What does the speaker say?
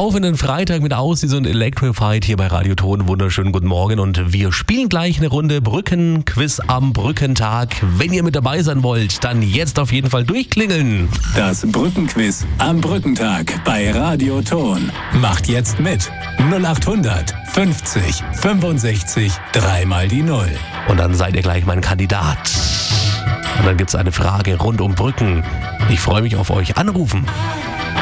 auf in den Freitag mit Aussies und Electrified hier bei Radio Ton. Wunderschönen guten Morgen und wir spielen gleich eine Runde Brückenquiz am Brückentag. Wenn ihr mit dabei sein wollt, dann jetzt auf jeden Fall durchklingeln. Das Brückenquiz am Brückentag bei Radio Ton. Macht jetzt mit. 0800 50 65 3 mal die 0. Und dann seid ihr gleich mein Kandidat. Und dann gibt es eine Frage rund um Brücken. Ich freue mich auf euch. Anrufen.